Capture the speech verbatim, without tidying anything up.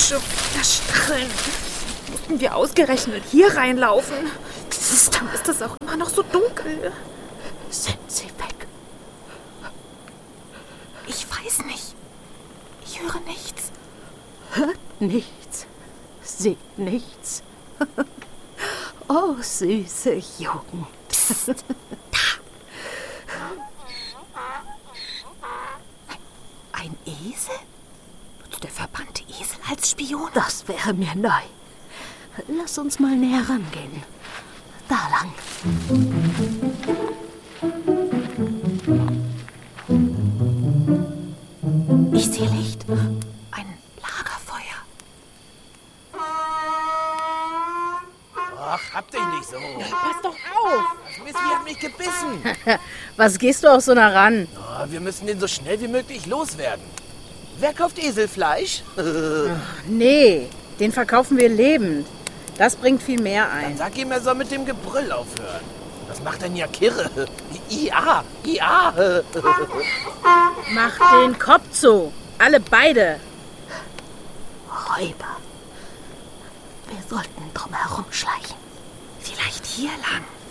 Schon wieder Stacheln. Mussten wir ausgerechnet hier reinlaufen? Dann ist das auch immer noch so dunkel. Sind sie weg? Ich weiß nicht. Ich höre nichts. Hört nichts. Sieht nichts. Oh, süße Jugend. Psst, da. Ein Esel? Nutzt der verbannte Esel als Spion? Das wäre mir neu. Lass uns mal näher rangehen. Da lang. Ich sehe Licht. Ein Lagerfeuer. Ach, hab dich nicht so. Pass doch auf! Das Missvieh hat mich gebissen. Was gehst du auch so nah ran? Oh, wir müssen den so schnell wie möglich loswerden. Wer kauft Eselfleisch? Nee, den verkaufen wir lebend. Das bringt viel mehr Dann ein. sag ihm, er soll mit dem Gebrüll aufhören. Das macht dann ja Kirre. Ja, ja. Mach den Kopf zu. Alle beide. Räuber. Wir sollten drum herum schleichen. Vielleicht hier lang.